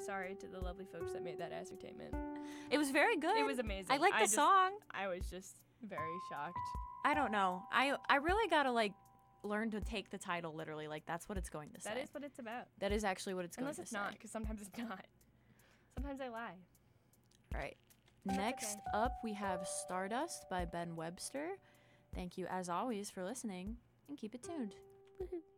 sorry to the lovely folks that made that ascertainment. It was very good. It was amazing. I like the song. I was just very shocked. I don't know. I really gotta learn to take the title literally. That's what it's going to say. That is what it's about. That is actually what it's going to say. Unless it's not, because sometimes it's not. Sometimes I lie. All right. That's Next okay. up, we have Stardust by Ben Webster. Thank you, as always, for listening, and keep it tuned. Woohoo.